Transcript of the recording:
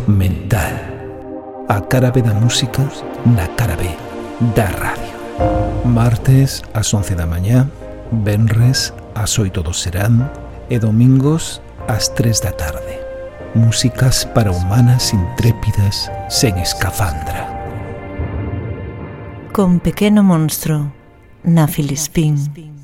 mental. A cara B da música na cara B da radio. Martes ás 11 da mañá, venres ás 8 do serán e domingos ás 3 da tarde. Músicas para humanas intrépidas sen escafandra. Con Pequeno Monstro, na Filispín.